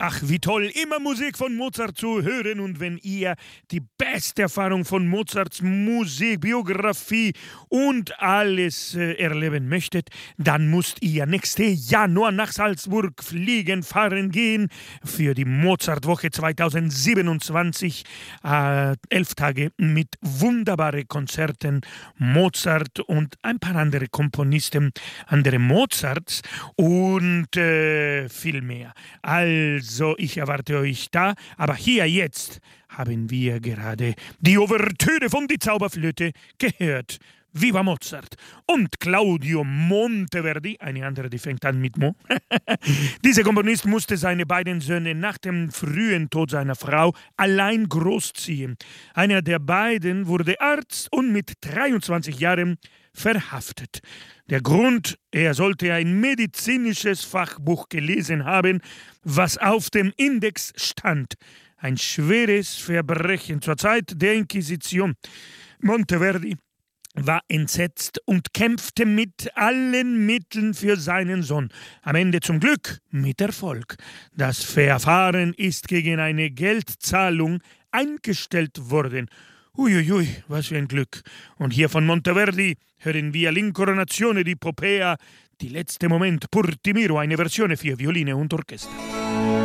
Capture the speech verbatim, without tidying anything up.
Ach, wie toll, immer Musik von Mozart zu hören. Und wenn ihr die beste Erfahrung von Mozarts Musik, Biografie und alles äh, erleben möchtet, dann müsst ihr nächstes Januar nach Salzburg fliegen, fahren, gehen für die Mozartwoche zweitausendsiebenundzwanzig. Äh, elf Tage mit wunderbaren Konzerten, Mozart und ein paar andere Komponisten, andere Mozarts und äh, viel mehr. Also, ich erwarte euch da, aber hier jetzt haben wir gerade die Ouvertüre von Die Zauberflöte gehört. Viva Mozart! Und Claudio Monteverdi, eine andere, die fängt an mit Mo. Dieser Komponist musste seine beiden Söhne nach dem frühen Tod seiner Frau allein großziehen. Einer der beiden wurde Arzt und mit dreiundzwanzig Jahren verhaftet. Der Grund, er sollte ein medizinisches Fachbuch gelesen haben, was auf dem Index stand. Ein schweres Verbrechen zur Zeit der Inquisition. Monteverdi war entsetzt und kämpfte mit allen Mitteln für seinen Sohn. Am Ende zum Glück mit Erfolg. Das Verfahren ist gegen eine Geldzahlung eingestellt worden. Uiuiui, was für ein Glück. Und hier von Monteverdi hören wir L'Incoronazione di Popea, die letzte Moment, Pur Timiro, eine Version für Violine und Orchester.